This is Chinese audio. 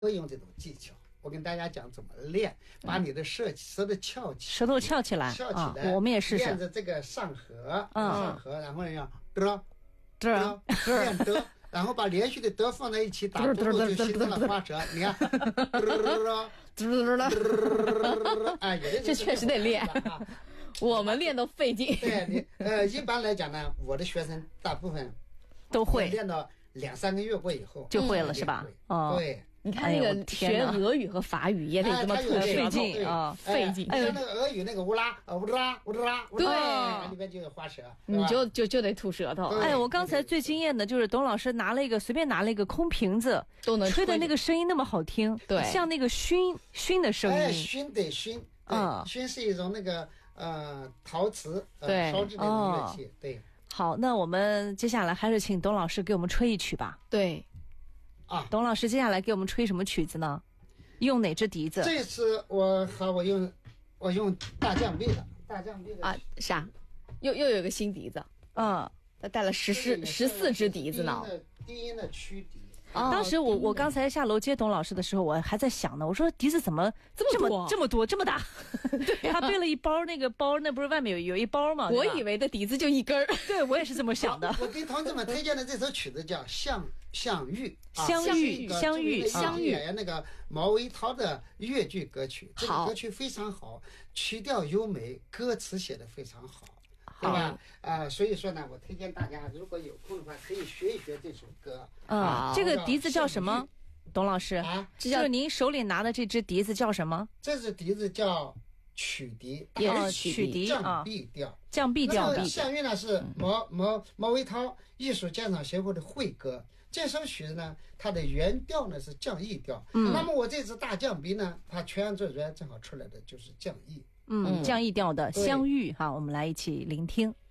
会用这种技巧。我跟大家讲怎么练，把你的舌头翘起， 舌头翘起来， 翘起来， 我们也试试。 练着这个上颌，上颌，然后要练得，然后把连续的得放在一起，打嘟噜就形成了花舌。你看，哎， 这确实得练。我们练都费劲。 对你，一般来讲呢，我的学生大部分都会练到2-3个月过以后就会了，是吧？ 哦，对。 你看那个学俄语和法语也得这么吐费劲啊， 费劲。 像那个俄语那个乌拉，对，里边就有花舌， 你就得吐舌头。 哎，我刚才最惊艳的就是董老师随便拿了一个空瓶子， 都能吹的那个声音那么好听， 对， 像那个熏的声音。 哎，熏得熏，熏是一种那个陶瓷烧制的乐器，对。 好，那我们接下来还是请董老师给我们吹一曲吧。 对。 董老师接下来给我们吹什么曲子呢？用哪支笛子？ 这次我用大降 B 的啊，啥？又有个新笛子，他带了14支笛子呢。 低音的曲笛。 当时我刚才下楼接董老师的时候，我还在想呢，我说笛子怎么这么多这么大？他背了一包，那个包那不是外面有一包吗？ 我以为的笛子就一根儿， 对我也是这么想的。 我给同志们推荐的这首曲子叫《相遇》，演员那个毛维涛的越剧歌曲，这个歌曲非常好，曲调优美，歌词写得非常好。对吧？所以说呢，我推荐大家，如果有空的话，可以学一学这首歌。 这个笛子叫什么？董老师就是您手里拿的这支笛子叫什么？ 这支笛子叫曲笛， 也是曲笛， 降 B 调。 降 B 调。 相遇呢是毛维涛艺术鉴赏协会的会歌。这首曲子呢，它的原调呢是降 E 调。那么我这支大降 B 呢，它全案最主要正好出来的就是降 E。 降 E 调的相遇哈，我们来一起聆听。